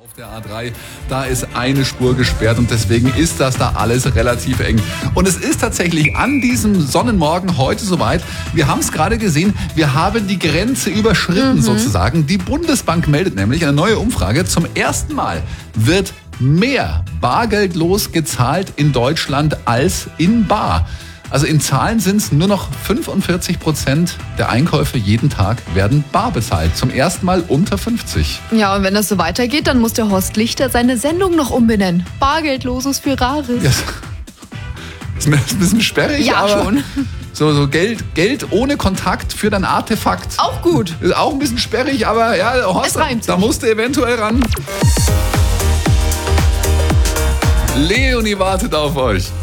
Auf der A3, da ist eine Spur gesperrt und deswegen ist das da alles relativ eng. Und es ist tatsächlich an diesem Sonnenmorgen heute soweit. Wir haben es gerade gesehen, wir haben die Grenze überschritten sozusagen. Die Bundesbank meldet nämlich eine neue Umfrage. Zum ersten Mal wird mehr bargeldlos gezahlt in Deutschland als in bar. Also in Zahlen sind es nur noch 45% der Einkäufe jeden Tag werden bar bezahlt. Zum ersten Mal unter 50. Ja, und wenn das so weitergeht, dann muss der Horst Lichter seine Sendung noch umbenennen. Bargeldloses für Rares. Ja, ist ein bisschen sperrig, Ja, aber schon. So Geld ohne Kontakt für dein Artefakt. Auch gut. Ist auch ein bisschen sperrig, aber ja, Horst, Es reimt da sich. musst du eventuell ran. Leonie wartet auf euch.